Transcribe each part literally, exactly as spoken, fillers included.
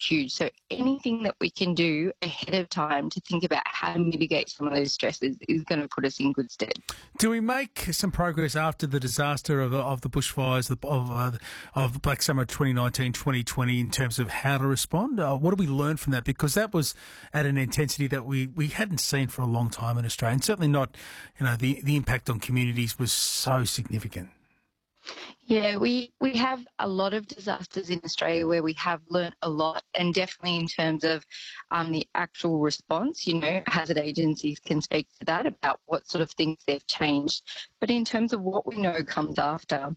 huge. So anything that we can do ahead of time to think about how to mitigate some of those stresses is going to put us in good stead. Do we make some progress after the disaster of the, of the bushfires of, uh, of the Black Summer twenty nineteen twenty twenty in terms of how to respond? Uh, what do we learn from that? Because that was at an intensity that we, we hadn't seen for a long time in Australia, and certainly not, you know, the, the impact on communities was so significant. Yeah, we, we have a lot of disasters in Australia where we have learnt a lot, and definitely in terms of um, the actual response, you know, hazard agencies can speak to that about what sort of things they've changed. But in terms of what we know comes after,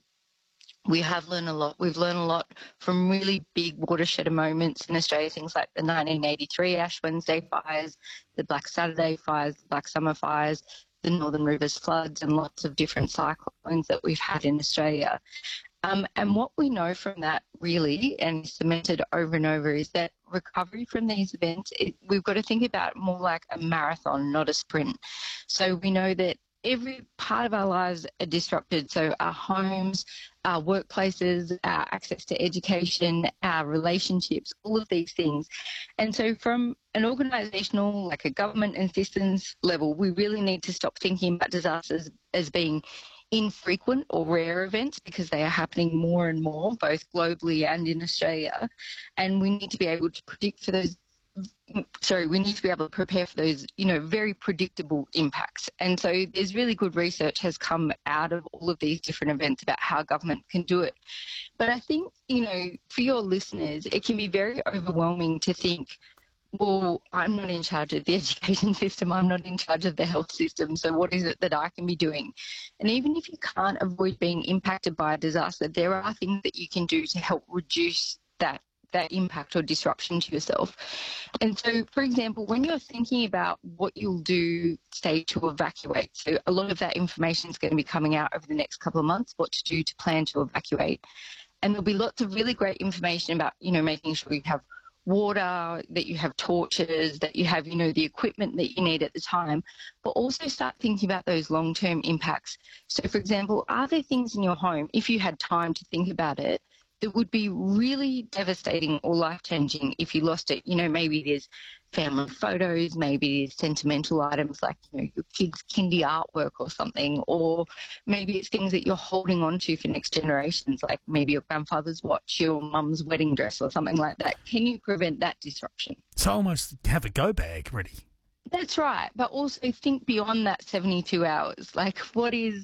we have learned a lot. We've learned a lot from really big watershed moments in Australia, things like the nineteen eighty-three Ash Wednesday fires, the Black Saturday fires, the Black Summer fires, the Northern Rivers floods, and lots of different cyclones that we've had in Australia. Um, and what we know from that really, and cemented over and over, is that recovery from these events, it, we've got to think about it more like a marathon, not a sprint. So we know that every part of our lives are disrupted. So our homes, our workplaces, our access to education, our relationships, all of these things. And so from an organisational, like a government and systems level, we really need to stop thinking about disasters as being infrequent or rare events, because they are happening more and more, both globally and in Australia. And we need to be able to predict for those Sorry, we need to be able to prepare for those, you know, very predictable impacts. And so there's really good research has come out of all of these different events about how government can do it. But I think, you know, for your listeners, it can be very overwhelming to think, well, I'm not in charge of the education system, I'm not in charge of the health system, so what is it that I can be doing? And even if you can't avoid being impacted by a disaster, there are things that you can do to help reduce that that impact or disruption to yourself. And so, for example, when you're thinking about what you'll do, say, to evacuate, so a lot of that information is going to be coming out over the next couple of months, what to do to plan to evacuate. And there'll be lots of really great information about, you know, making sure you have water, that you have torches, that you have, you know, the equipment that you need at the time, but also start thinking about those long-term impacts. So, for example, are there things in your home, if you had time to think about it, that would be really devastating or life-changing if you lost it? You know, maybe there's family photos, maybe there's sentimental items like, you know, your kid's kindy artwork or something, or maybe it's things that you're holding on to for next generations, like maybe your grandfather's watch, your mum's wedding dress or something like that. Can you prevent that disruption? So almost have a go bag ready. That's right, but also think beyond that seventy-two hours. Like, what is...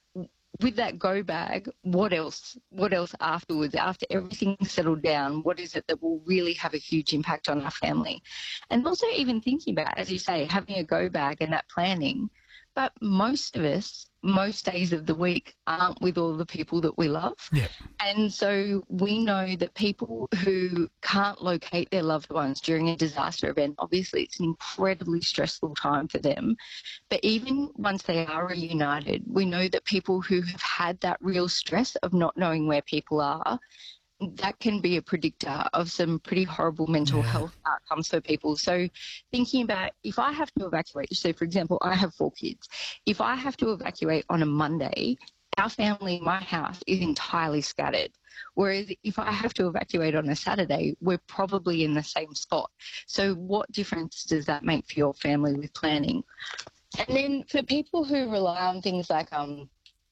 with that go bag, what else? What else afterwards? After everything's settled down, what is it that will really have a huge impact on our family? And also even thinking about, as you say, having a go bag and that planning. But most of us, most days of the week, aren't with all the people that we love. Yeah. And so we know that people who can't locate their loved ones during a disaster event, obviously it's an incredibly stressful time for them. But even once they are reunited, we know that people who have had that real stress of not knowing where people are, that can be a predictor of some pretty horrible mental yeah. health outcomes for people. So thinking about, if I have to evacuate, so for example, I have four kids. If I have to evacuate on a Monday, our family, my house, is entirely scattered. Whereas if I have to evacuate on a Saturday, we're probably in the same spot. So what difference does that make for your family with planning? And then for people who rely on things like, um,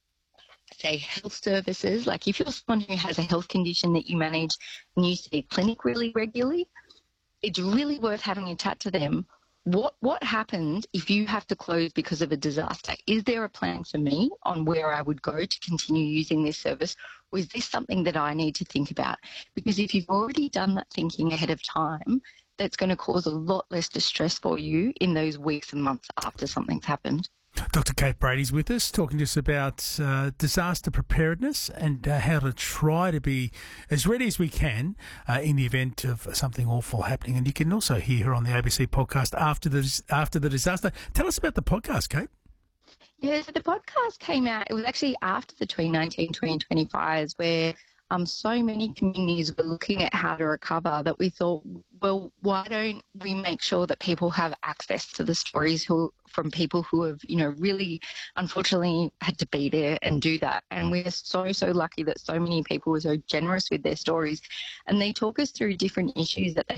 say, health services, like if you're someone who has a health condition that you manage and you see a clinic really regularly, it's really worth having a chat to them. What what happens if you have to close because of a disaster? Is there a plan for me on where I would go to continue using this service? Or is this something that I need to think about? Because if you've already done that thinking ahead of time, that's going to cause a lot less distress for you in those weeks and months after something's happened. Doctor Kate Brady's with us, talking to us about uh, disaster preparedness and uh, how to try to be as ready as we can uh, in the event of something awful happening. And you can also hear her on the A B C podcast after the after the disaster. Tell us about the podcast, Kate. Yeah, so the podcast came out, it was actually after the twenty nineteen twenty twenty fires, where um, so many communities were looking at how to recover that we thought, well, why don't we make sure that people have access to the stories who, from people who have, you know, really unfortunately had to be there and do that. And we're so, so lucky that so many people were so generous with their stories. And they talk us through different issues that they